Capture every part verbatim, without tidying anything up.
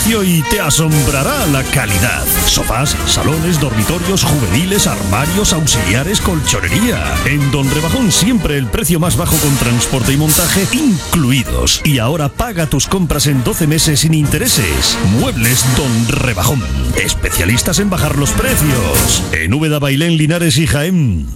precio y te asombrará la calidad. Sofás, salones, dormitorios, juveniles, armarios, auxiliares, colchonería. En Don Rebajón siempre el precio más bajo con transporte y montaje incluidos. Y ahora paga tus compras en doce meses sin intereses. Muebles Don Rebajón. Especialistas en bajar los precios. En Úbeda, Bailén, Linares y Jaén.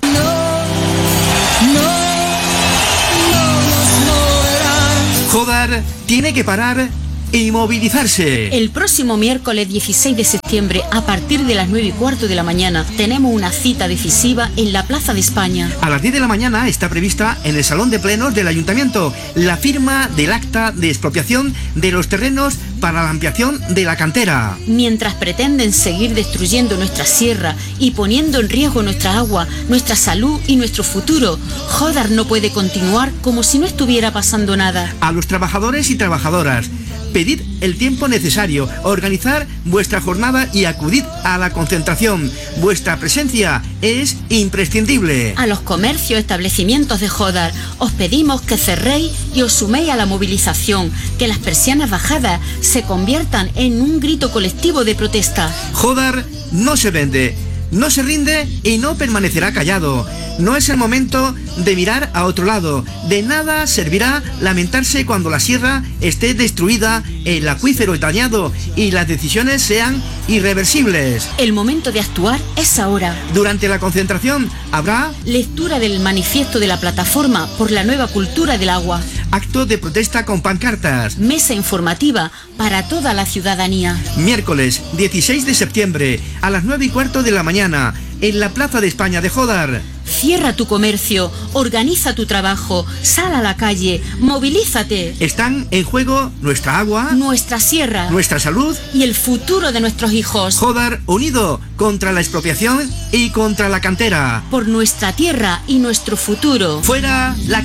Jodar tiene que parar y movilizarse. El próximo miércoles dieciséis de septiembre, a partir de las nueve y cuarto de la mañana, tenemos una cita decisiva en la Plaza de España. A las diez de la mañana está prevista en el Salón de Plenos del Ayuntamiento la firma del acta de expropiación de los terrenos para la ampliación de la cantera. Mientras pretenden seguir destruyendo nuestra sierra y poniendo en riesgo nuestra agua, nuestra salud y nuestro futuro, Jodar no puede continuar como si no estuviera pasando nada. A los trabajadores y trabajadoras, pedid el tiempo necesario, organizar vuestra jornada y acudid a la concentración. Vuestra presencia es imprescindible. A los comercios, establecimientos de Jodar, os pedimos que cerréis y os suméis a la movilización, que las persianas bajadas se conviertan en un grito colectivo de protesta. Jodar no se vende, no se rinde y no permanecerá callado. No es el momento de mirar a otro lado. De nada servirá lamentarse cuando la sierra esté destruida, el acuífero dañado y las decisiones sean irreversibles. El momento de actuar es ahora. Durante la concentración habrá lectura del manifiesto de la Plataforma por la Nueva Cultura del Agua. Acto de protesta con pancartas. Mesa informativa para toda la ciudadanía. Miércoles dieciséis de septiembre a las nueve y cuarto de la mañana en la Plaza de España de Jodar. Cierra tu comercio, organiza tu trabajo, sal a la calle, movilízate. Están en juego nuestra agua, nuestra sierra, nuestra salud y el futuro de nuestros hijos. Jodar unido contra la expropiación y contra la cantera. Por nuestra tierra y nuestro futuro. Fuera la